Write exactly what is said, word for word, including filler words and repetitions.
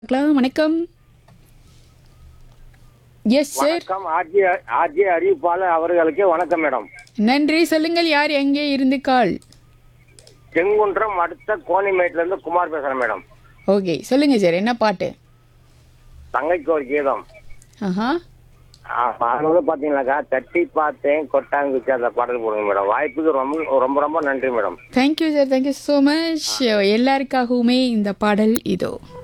பார்க்கலாம். வணக்கம். Yes sir. வணக்கம் ஆர்ஜி ஆர்ஜி அறிவிப்பாளர் அவர்களுக்கு வணக்கம் மேடம். நன்றி. சொல்லுங்கள், யார் எங்கே இருந்து கால்? செங்குன்றம் அடுத்த கோணிமேட்ல இருந்து குமார் பேசுறேன் மேடம். ஓகே, சொல்லுங்க சார், என்ன பாட்டு? தங்கைக்கு ஒரு கீதம். ஆஹா. அது வந்து பாத்தீங்கன்னாக்கா தட்டி பார்த்தேன் கொட்டாங்குச்சி அந்த பாடல் போடுங்க மேடம். வாய்ப்புக்கு ரொம்ப ரொம்ப ரொம்ப நன்றி madam. Thank you sir, thank you so much. எல்லாருக்காகவுமே இந்த பாடல் இதோ.